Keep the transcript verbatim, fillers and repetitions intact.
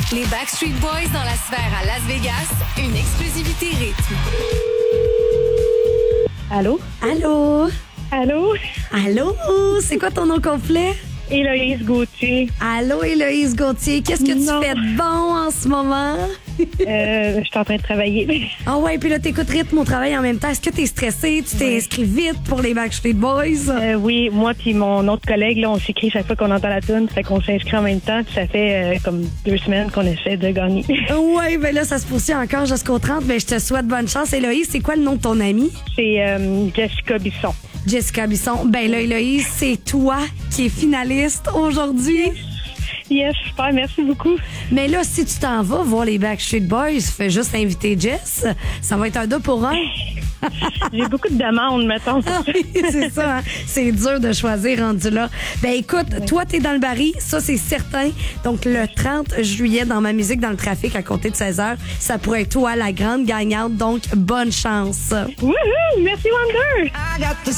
Les Backstreet Boys dans la sphère à Las Vegas, une exclusivité rythme. Allô? Allô? Allô? Allô? C'est quoi ton nom complet? Héloïse Gauthier. Allô, Héloïse Gauthier. Qu'est-ce que Non. tu fais de bon en ce moment? Euh, je suis en train de travailler. Ah ouais, puis là, t'écoutes rythme au travail en même temps. Est-ce que t'es stressée? Tu t'es Ouais. inscrit vite pour les Backstreet Boys? Euh, oui, moi puis mon autre collègue, là, on s'écrit chaque fois qu'on entend la tune, fait qu'on s'inscrit en même temps, puis ça fait euh, comme deux semaines qu'on essaie de gagner. Ouais, ben là, ça se poursuit encore jusqu'au trente. Ben, je te souhaite bonne chance. Héloïse, c'est quoi le nom de ton amie? C'est euh, Jessica Bisson. Jessica Bisson. Ben là, Héloïse, c'est toi qui es finaliste aujourd'hui. Yes, super, merci beaucoup. Mais là, si tu t'en vas voir les Backstreet Boys, fais juste inviter Jess. Ça va être un deux pour un. J'ai beaucoup de demandes, mettons. Ah oui, c'est ça. Hein? C'est dur de choisir rendu là. Ben écoute, ouais. Toi, t'es dans le baril, ça c'est certain. Donc le trente juillet, dans ma musique dans le trafic, à compter de seize heures, ça pourrait être toi la grande gagnante. Donc bonne chance. Wouhou! Merci Wonder!